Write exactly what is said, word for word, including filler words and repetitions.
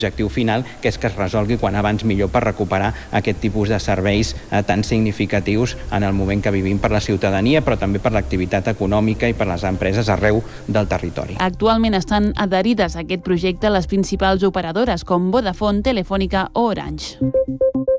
L'objectiu final, que és que es resolgui quan abans millor per recuperar aquest tipus de serveis eh, tan significatius en el moment que vivim per la ciutadania, però també per l'activitat econòmica i per les empreses arreu del territori. Actualment estan adherides a aquest projecte les principals operadores com Vodafone, Telefònica o Orange.